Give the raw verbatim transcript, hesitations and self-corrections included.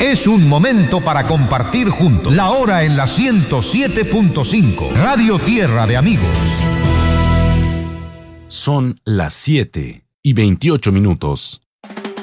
Es un momento para compartir juntos. La hora en la ciento siete punto cinco. Radio Tierra de Amigos. Son las siete y veintiocho minutos.